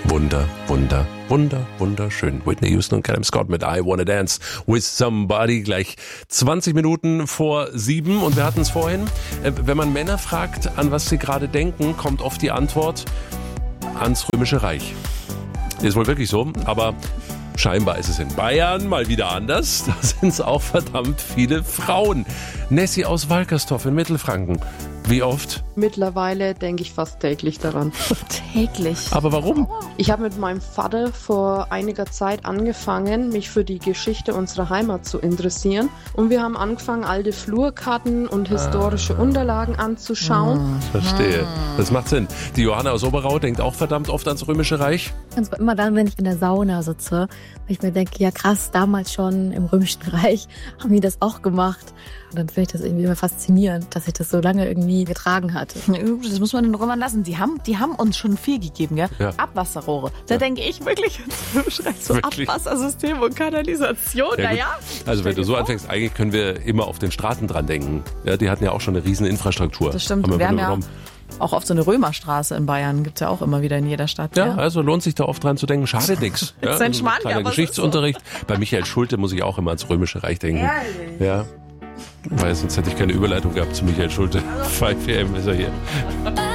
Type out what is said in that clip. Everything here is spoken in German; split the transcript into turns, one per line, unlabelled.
Wunderschön. Whitney Houston und Callum Scott mit I Wanna Dance with Somebody. Gleich 20 Minuten vor 7. Und wir hatten es vorhin. Wenn man Männer fragt, an was sie gerade denken, kommt oft die Antwort ans Römische Reich. Ist wohl wirklich so, aber scheinbar ist es in Bayern mal wieder anders. Da sind es auch verdammt viele Frauen. Nessie aus Walkersdorf in Mittelfranken. Wie oft?
Mittlerweile denke ich fast täglich daran.
Täglich?
Aber warum?
Ich habe mit meinem Vater vor einiger Zeit angefangen, mich für die Geschichte unserer Heimat zu interessieren. Und wir haben angefangen, alte Flurkarten und historische Unterlagen anzuschauen.
Verstehe. Das macht Sinn. Die Johanna aus Oberau denkt auch verdammt oft ans Römische Reich.
Und zwar immer dann, wenn ich in der Sauna sitze, weil ich mir denke, ja krass, damals schon im Römischen Reich haben die das auch gemacht. Und dann finde ich das irgendwie immer faszinierend, dass sich das so lange irgendwie getragen hatte.
Das muss man den Römern lassen. Die haben uns schon viel gegeben, gell?
Ja.
Abwasserrohre. Da denke ich wirklich, so
Wirklich?
Abwassersystem und Kanalisation,
Ja,
naja.
Also wenn du so anfängst, eigentlich können wir immer auf den Straßen dran denken. Ja, die hatten ja auch schon eine riesen Infrastruktur.
Das stimmt.
Haben
Wir haben
wieder
ja
genommen.
auch oft so eine Römerstraße in Bayern. Gibt's ja auch immer wieder in jeder Stadt.
Ja, also lohnt sich da oft dran zu denken. Schadet nichts. Ja,
Ist ein Schmarrn,
kleiner
aber es ist
Geschichtsunterricht. Bei Michael Schulte muss ich auch immer ans Römische Reich denken.
Ehrlich?
Ja. Weil sonst hätte ich keine Überleitung gehabt zu Michael Schulte. 5 PM ist er hier.